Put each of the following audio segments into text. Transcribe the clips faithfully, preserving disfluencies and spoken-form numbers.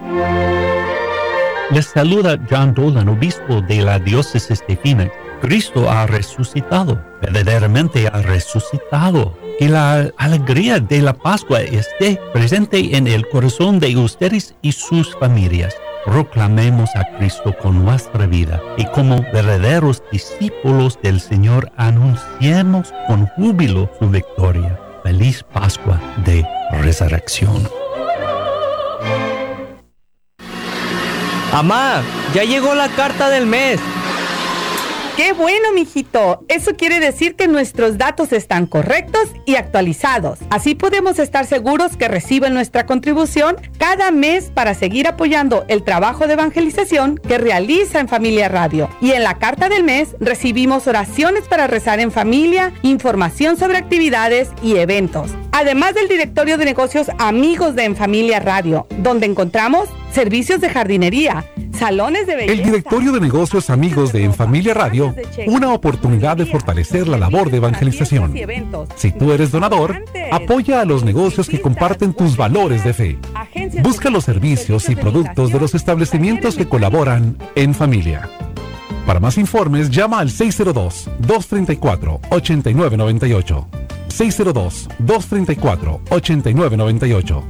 Les saluda John Dolan, obispo de la diócesis de Phoenix. Cristo ha resucitado, verdaderamente ha resucitado. Que la alegría de la Pascua esté presente en el corazón de ustedes y sus familias. Proclamemos a Cristo con nuestra vida y como verdaderos discípulos del Señor anunciemos con júbilo su victoria. Feliz Pascua de Resurrección. Amá, ya llegó la carta del mes. ¡Qué bueno, mijito! Eso quiere decir que nuestros datos están correctos y actualizados. Así podemos estar seguros que reciben nuestra contribución cada mes para seguir apoyando el trabajo de evangelización que realiza En Familia Radio. Y en la carta del mes recibimos oraciones para rezar en familia, información sobre actividades y eventos. Además del directorio de negocios Amigos de En Familia Radio, donde encontramos servicios de jardinería, salones de belleza. El directorio de negocios Amigos de En Familia Radio, una oportunidad de fortalecer la labor de evangelización. Si tú eres donador, apoya a los negocios que comparten tus valores de fe. Busca los servicios y productos de los establecimientos que colaboran en familia. Para más informes, llama al seis cero dos, dos tres cuatro, ocho nueve nueve ocho. seis cero dos, dos tres cuatro, ocho nueve nueve ocho.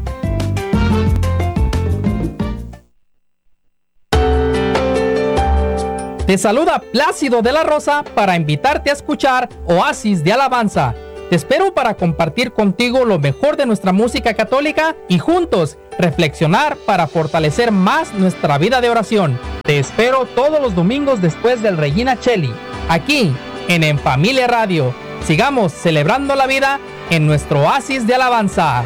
Te saluda Plácido de la Rosa para invitarte a escuchar Oasis de Alabanza. Te espero para compartir contigo lo mejor de nuestra música católica y juntos reflexionar para fortalecer más nuestra vida de oración. Te espero todos los domingos después del Regina Cheli, aquí en En Familia Radio. Sigamos celebrando la vida en nuestro Oasis de Alabanza.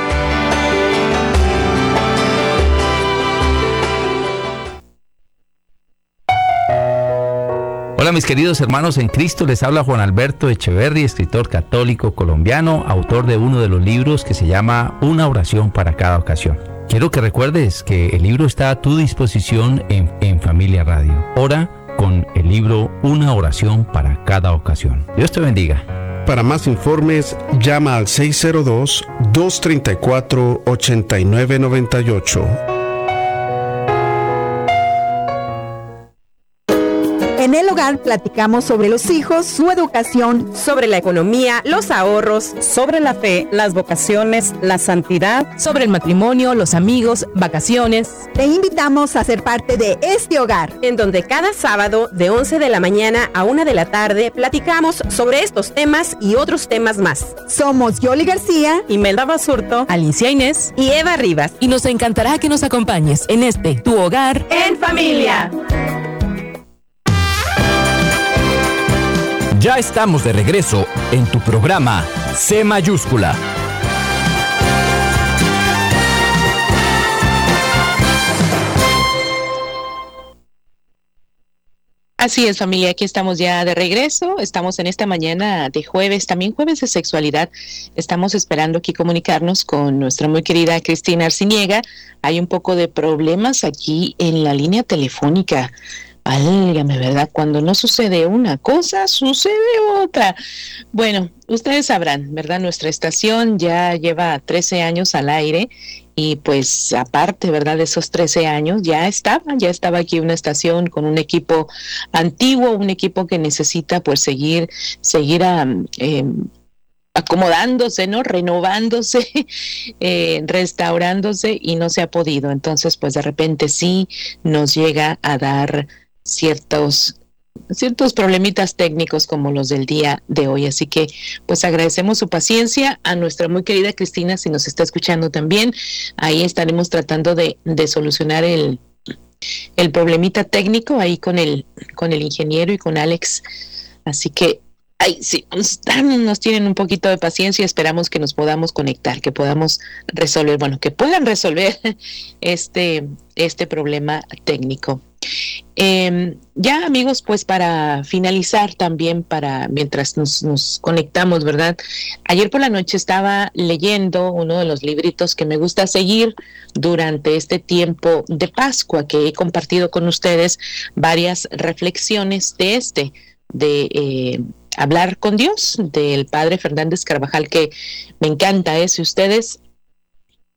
Hola mis queridos hermanos en Cristo, les habla Juan Alberto Echeverri, escritor católico colombiano, autor de uno de los libros que se llama Una oración para cada ocasión. Quiero que recuerdes que el libro está a tu disposición en, en Familia Radio. Ora con el libro Una oración para cada ocasión. Dios te bendiga. Para más informes, llama al seis cero dos, dos tres cuatro, ocho nueve nueve ocho. En el hogar platicamos sobre los hijos, su educación, sobre la economía, los ahorros, sobre la fe, las vocaciones, la santidad, sobre el matrimonio, los amigos, vacaciones. Te invitamos a ser parte de este hogar, en donde cada sábado de once de la mañana a una de la tarde platicamos sobre estos temas y otros temas más. Somos Yoli García, Imelda Basurto, Alicia Inés y Eva Rivas. Y nos encantará que nos acompañes en este Tu Hogar en Familia. Ya estamos de regreso en tu programa C Mayúscula. Así es, familia, aquí estamos ya de regreso, estamos en esta mañana de jueves, también jueves de sexualidad. Estamos esperando aquí comunicarnos con nuestra muy querida Cristina Arciniega. Hay un poco de problemas aquí en la línea telefónica. Válgame, ¿verdad? Cuando no sucede una cosa, sucede otra. Bueno, ustedes sabrán, ¿verdad? Nuestra estación ya lleva trece años al aire y pues aparte, ¿verdad? De esos trece años ya estaba, ya estaba aquí una estación con un equipo antiguo, un equipo que necesita pues seguir, seguir a... Eh, acomodándose, ¿no? Renovándose, eh, restaurándose y no se ha podido. Entonces, pues de repente sí nos llega a dar ciertos ciertos problemitas técnicos como los del día de hoy, así que pues agradecemos su paciencia a nuestra muy querida Cristina, si nos está escuchando también, ahí estaremos tratando de, de solucionar el, el problemita técnico ahí con el, con el ingeniero y con Alex, así que ay, sí, nos, dan, nos tienen un poquito de paciencia, esperamos que nos podamos conectar, que podamos resolver, bueno, que puedan resolver este, este problema técnico. Eh, ya amigos, pues para finalizar también, para mientras nos, nos conectamos, ¿verdad? Ayer por la noche estaba leyendo uno de los libritos que me gusta seguir durante este tiempo de Pascua, que he compartido con ustedes varias reflexiones de este, de eh, Hablar con Dios, del padre Fernández Carvajal, que me encanta, ¿eh? Si ustedes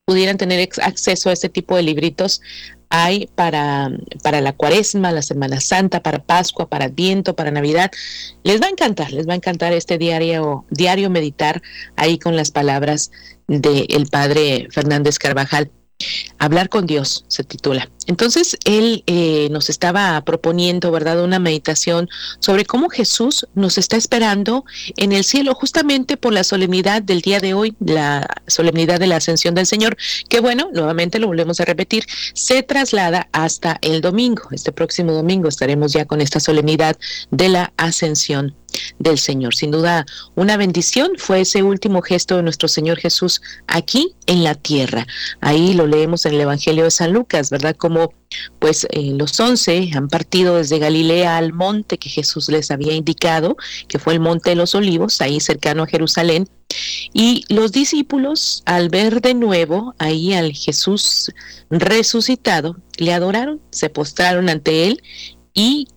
pudieran tener ex- acceso a este tipo de libritos. Hay para, para la Cuaresma, la Semana Santa, para Pascua, para Adviento, para Navidad. Les va a encantar, les va a encantar este diario, diario meditar ahí con las palabras del padre Fernández Carvajal. Hablar con Dios se titula. Entonces él eh, nos estaba proponiendo, ¿verdad?, una meditación sobre cómo Jesús nos está esperando en el cielo, justamente por la solemnidad del día de hoy, la solemnidad de la Ascensión del Señor, que bueno, nuevamente lo volvemos a repetir, se traslada hasta el domingo. Este próximo domingo estaremos ya con esta solemnidad de la Ascensión del Señor. Sin duda, una bendición fue ese último gesto de nuestro Señor Jesús aquí en la tierra. Ahí lo leemos en el Evangelio de San Lucas, ¿verdad? Como pues eh, los once han partido desde Galilea al monte que Jesús les había indicado, que fue el Monte de los Olivos, ahí cercano a Jerusalén. Y los discípulos, al ver de nuevo ahí al Jesús resucitado, le adoraron, se postraron ante él y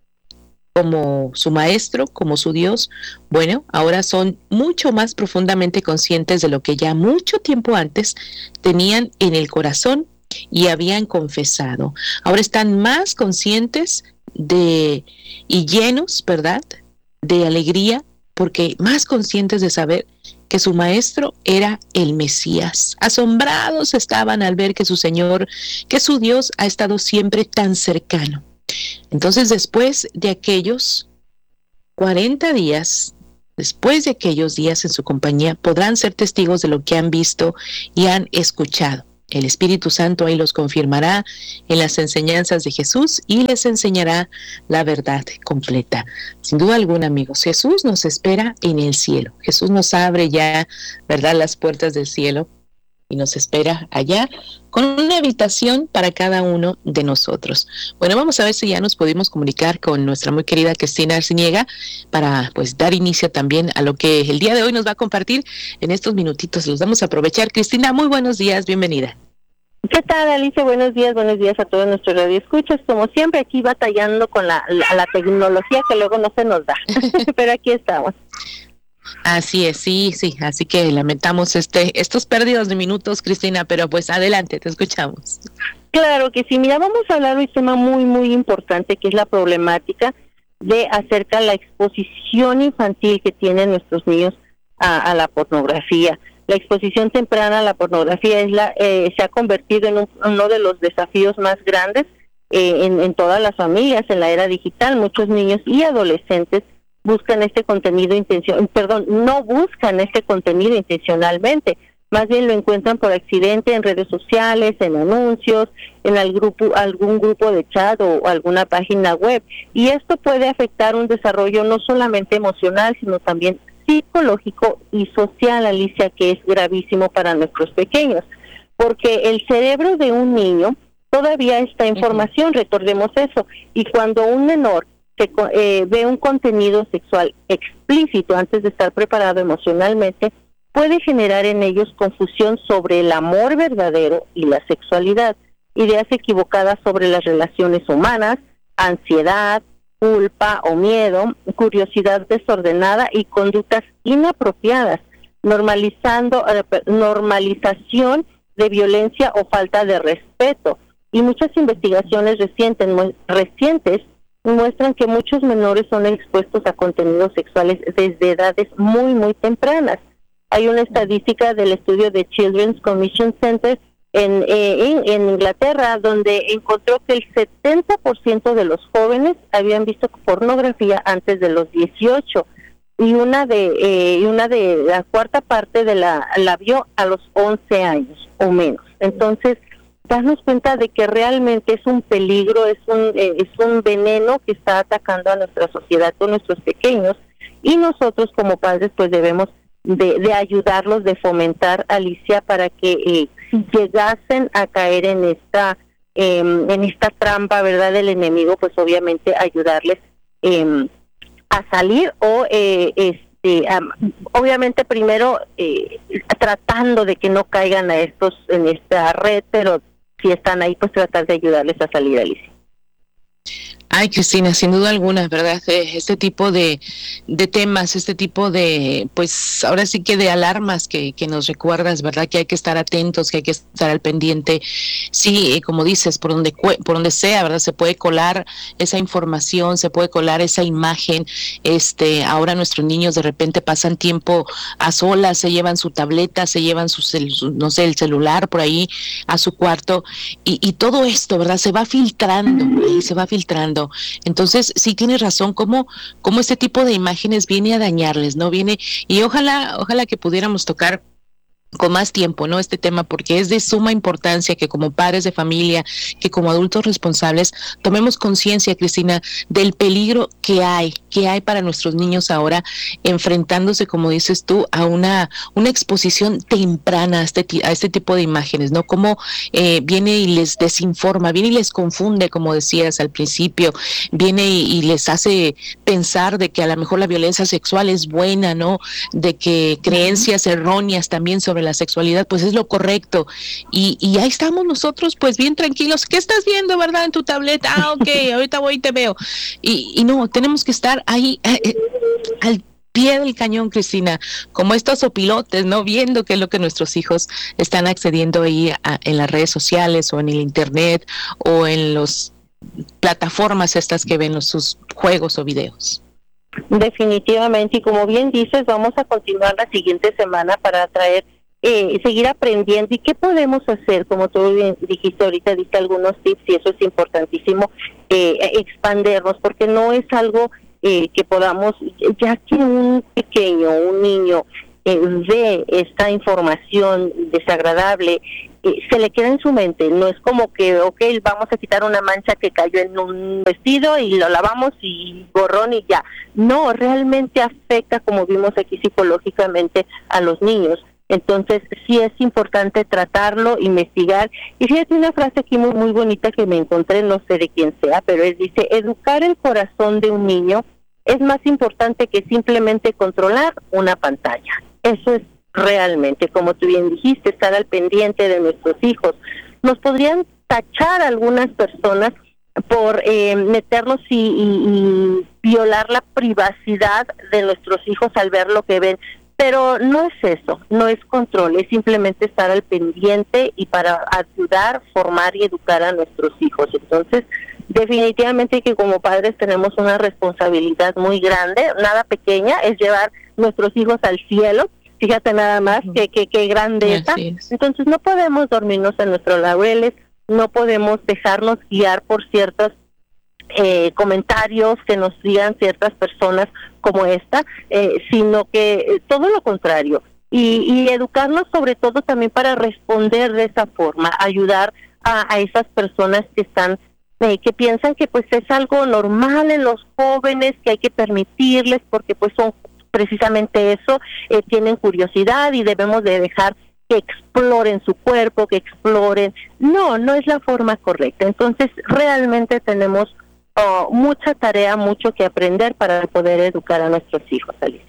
como su maestro, como su Dios, bueno, ahora son mucho más profundamente conscientes de lo que ya mucho tiempo antes tenían en el corazón y habían confesado. Ahora están más conscientes de y llenos, ¿verdad?, de alegría, porque más conscientes de saber que su maestro era el Mesías. Asombrados estaban al ver que su Señor, que su Dios ha estado siempre tan cercano. Entonces, después de aquellos cuarenta días, después de aquellos días en su compañía, podrán ser testigos de lo que han visto y han escuchado. El Espíritu Santo ahí los confirmará en las enseñanzas de Jesús y les enseñará la verdad completa. Sin duda alguna, amigos, Jesús nos espera en el cielo. Jesús nos abre ya, ¿verdad?, las puertas del cielo y nos espera allá con una habitación para cada uno de nosotros. Bueno, vamos a ver si ya nos pudimos comunicar con nuestra muy querida Cristina Arciniega para pues dar inicio también a lo que el día de hoy nos va a compartir en estos minutitos. Los vamos a aprovechar. Cristina, muy buenos días, bienvenida. ¿Qué tal, Alicia? Buenos días, buenos días a todos nuestros radioescuchas. Como siempre, aquí batallando con la, la, la tecnología que luego no se nos da, pero aquí estamos. Así es, sí, sí, así que lamentamos este estos pérdidos de minutos, Cristina, pero pues adelante, te escuchamos. Claro que sí, mira, vamos a hablar de un tema muy, muy importante, que es la problemática de acerca de la exposición infantil que tienen nuestros niños a, a la pornografía. La exposición temprana a la pornografía es la eh, se ha convertido en un, uno de los desafíos más grandes eh, en, en todas las familias en la era digital. Muchos niños y adolescentes buscan este contenido intencional, perdón, no buscan este contenido intencionalmente, más bien lo encuentran por accidente en redes sociales, en anuncios, en el grupo, algún grupo de chat o alguna página web, y esto puede afectar un desarrollo no solamente emocional, sino también psicológico y social, Alicia, que es gravísimo para nuestros pequeños, porque el cerebro de un niño todavía está en formación, recordemos eso, y cuando un menor que eh, ve un contenido sexual explícito antes de estar preparado emocionalmente, puede generar en ellos confusión sobre el amor verdadero y la sexualidad, ideas equivocadas sobre las relaciones humanas, ansiedad, culpa o miedo, curiosidad desordenada y conductas inapropiadas, normalizando eh, normalización de violencia o falta de respeto. Y muchas investigaciones recientes, recientes muestran que muchos menores son expuestos a contenidos sexuales desde edades muy, muy tempranas. Hay una estadística del estudio de Children's Commission Center en, eh, en, en Inglaterra, donde encontró que el setenta por ciento de los jóvenes habían visto pornografía antes de los dieciocho, y una de eh, y una de la cuarta parte de la la vio a los once años o menos. Entonces, darnos cuenta de que realmente es un peligro, es un eh, es un veneno que está atacando a nuestra sociedad con nuestros pequeños, y nosotros como padres pues debemos de, de ayudarlos, de fomentar, Alicia, para que eh, si llegasen a caer en esta eh, en esta trampa, ¿verdad?, del enemigo, pues obviamente ayudarles eh, a salir o eh, este um, obviamente primero eh, tratando de que no caigan a estos en esta red, pero si están ahí, pues tratar de ayudarles a salir, Alicia. Ay, Cristina, sin duda alguna, ¿verdad? Este tipo de, de temas, este tipo de, pues ahora sí que de alarmas que, que nos recuerdas, ¿verdad? Que hay que estar atentos, que hay que estar al pendiente. Sí, como dices, por donde por donde sea, ¿verdad? Se puede colar esa información, se puede colar esa imagen. Este, ahora nuestros niños de repente pasan tiempo a solas, se llevan su tableta, se llevan su, cel, su no sé, el celular por ahí a su cuarto y, y todo esto, ¿verdad? Se va filtrando, ¿verdad? Se va filtrando. Entonces, sí tienes razón, cómo, cómo este tipo de imágenes viene a dañarles, ¿no? Viene, y ojalá, ojalá que pudiéramos tocar con más tiempo, ¿no? Este tema, porque es de suma importancia que como padres de familia, que como adultos responsables, tomemos conciencia, Cristina, del peligro que hay, que hay para nuestros niños ahora, enfrentándose, como dices tú, a una, una exposición temprana a este, a este tipo de imágenes, ¿no? Cómo eh, viene y les desinforma, viene y les confunde, como decías al principio, viene y, y les hace pensar de que a lo mejor la violencia sexual es buena, ¿no? De que creencias erróneas también sobre la sexualidad, pues es lo correcto, y, y ahí estamos nosotros, pues bien tranquilos. ¿Qué estás viendo, verdad, en tu tableta? Ah, ok, ahorita voy y te veo, y, y no, tenemos que estar ahí eh, al pie del cañón, Cristina, como estos opilotes, ¿no? Viendo qué es lo que nuestros hijos están accediendo ahí a, en las redes sociales, o en el internet, o en las plataformas estas que ven los, sus juegos o videos. Definitivamente, y como bien dices, vamos a continuar la siguiente semana para traer Eh, seguir aprendiendo. ¿Y qué podemos hacer? Como tú bien dijiste ahorita, diste algunos tips y eso es importantísimo, eh, expandernos, porque no es algo eh, que podamos, ya que un pequeño, un niño eh, ve esta información desagradable, eh, se le queda en su mente. No es como que, ok, vamos a quitar una mancha que cayó en un vestido y lo lavamos y borrón y ya. No, realmente afecta, como vimos aquí, psicológicamente a los niños. Entonces sí es importante tratarlo, investigar. Y fíjate una frase aquí muy muy bonita que me encontré, no sé de quién sea, pero él dice: educar el corazón de un niño es más importante que simplemente controlar una pantalla. Eso es realmente, como tú bien dijiste, estar al pendiente de nuestros hijos. Nos podrían tachar algunas personas por eh, meternos y, y, y violar la privacidad de nuestros hijos al ver lo que ven. Pero no es eso, no es control, es simplemente estar al pendiente y para ayudar, formar y educar a nuestros hijos. Entonces, definitivamente que como padres tenemos una responsabilidad muy grande, nada pequeña, es llevar nuestros hijos al cielo. Fíjate nada más que, que, que grandeza. Entonces, no podemos dormirnos en nuestros laureles, no podemos dejarnos guiar por ciertas Eh, comentarios que nos digan ciertas personas como esta, eh, sino que eh, todo lo contrario, y, y educarnos sobre todo también para responder de esa forma, ayudar a, a esas personas que están, eh, que piensan que pues es algo normal en los jóvenes, que hay que permitirles porque pues son precisamente eso, eh, tienen curiosidad y debemos de dejar que exploren su cuerpo, que exploren. No, no es la forma correcta. Entonces realmente tenemos Oh, mucha tarea, mucho que aprender para poder educar a nuestros hijos, Alicia.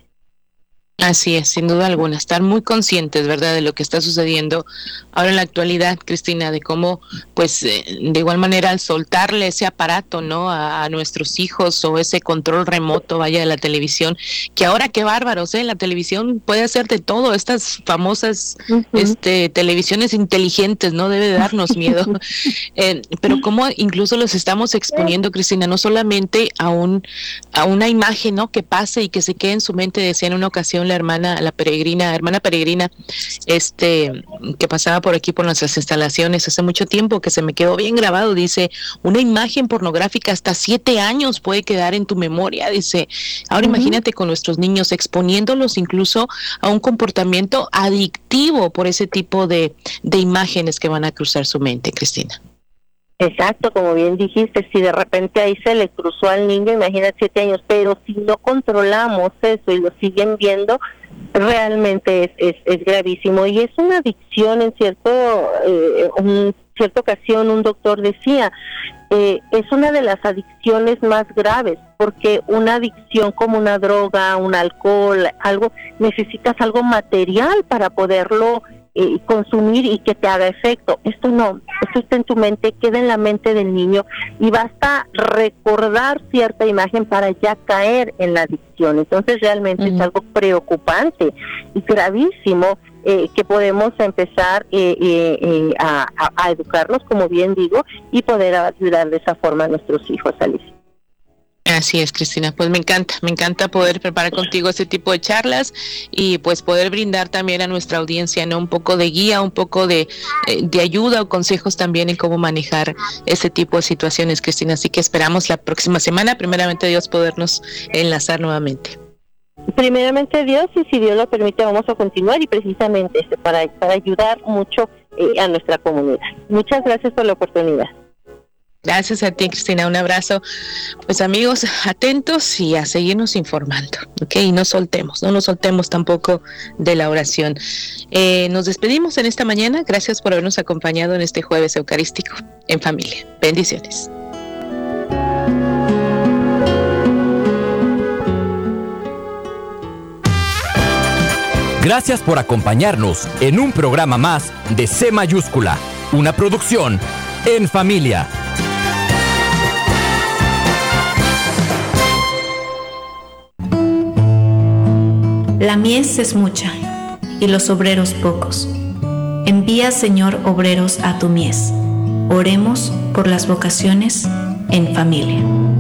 Así es, sin duda alguna, estar muy conscientes, ¿verdad?, de lo que está sucediendo ahora en la actualidad, Cristina, de cómo, pues, eh, de igual manera, al soltarle ese aparato, ¿no?, a, a nuestros hijos, o ese control remoto, vaya, de la televisión, que ahora qué bárbaros, ¿eh?, la televisión puede hacer de todo, estas famosas uh-huh. este televisiones inteligentes, ¿no?, debe darnos miedo, eh, pero cómo incluso los estamos exponiendo, Cristina, no solamente a un a una imagen, ¿no?, que pase y que se quede en su mente. Decía en una ocasión la hermana, la peregrina, hermana peregrina, este, que pasaba por aquí por nuestras instalaciones hace mucho tiempo, que se me quedó bien grabado, dice: una imagen pornográfica hasta siete años puede quedar en tu memoria, dice. Ahora uh-huh. imagínate con nuestros niños, exponiéndolos incluso a un comportamiento adictivo por ese tipo de, de imágenes que van a cruzar su mente, Cristina. Exacto, como bien dijiste, si de repente ahí se le cruzó al niño, imagínate siete años, pero si no controlamos eso y lo siguen viendo, realmente es, es, es gravísimo. Y es una adicción en cierto, eh, en cierta ocasión un doctor decía, eh, es una de las adicciones más graves, porque una adicción como una droga, un alcohol, algo, necesitas algo material para poderlo eh, consumir y que te haga efecto. Esto no, esto está en tu mente, queda en la mente del niño y basta recordar cierta imagen para ya caer en la adicción. Entonces realmente uh-huh. es algo preocupante y gravísimo eh, que podemos empezar eh, eh, eh, a, a, a educarnos, como bien digo, y poder ayudar de esa forma a nuestros hijos, Alicia. Así es, Cristina, pues me encanta, me encanta poder preparar contigo este tipo de charlas y pues poder brindar también a nuestra audiencia, ¿no? Un poco de guía, un poco de, eh, de ayuda o consejos también en cómo manejar ese tipo de situaciones, Cristina. Así que esperamos la próxima semana, primeramente Dios, podernos enlazar nuevamente. Primeramente Dios, y si Dios lo permite vamos a continuar y precisamente este, para, para ayudar mucho eh, a nuestra comunidad. Muchas gracias por la oportunidad. Gracias a ti, Cristina, un abrazo. Pues amigos, atentos y a seguirnos informando, ¿ok? Y no soltemos, no nos soltemos tampoco de la oración. Eh, nos despedimos en esta mañana, gracias por habernos acompañado en este jueves eucarístico en familia. Bendiciones. Gracias por acompañarnos en un programa más de C mayúscula, una producción en familia. La mies es mucha, y los obreros pocos. Envía, Señor, obreros a tu mies. Oremos por las vocaciones en familia.